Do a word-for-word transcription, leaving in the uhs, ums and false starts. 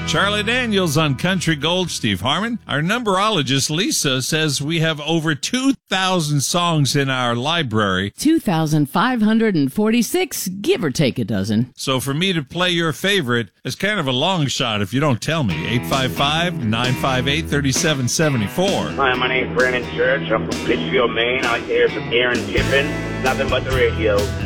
Charlie Daniels on Country Gold, Steve Harmon. Our numberologist, Lisa, says we have over two thousand songs in our library. two thousand five hundred forty-six, give or take a dozen. So for me to play your favorite is kind of a long shot if you don't tell me. eight five five, nine five eight, three seven seven four. Hi, my name's Brandon Church. I'm from Pittsfield, Maine. I like to hear some Aaron Tippin. Nothing but the radio.